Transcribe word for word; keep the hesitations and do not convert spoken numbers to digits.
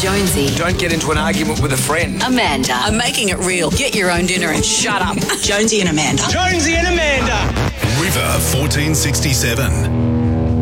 Jonesy. Don't get into an argument with a friend. Amanda. I'm making it real. Get your own dinner and shut up. Jonesy and Amanda. Jonesy and Amanda. River fourteen sixty-seven.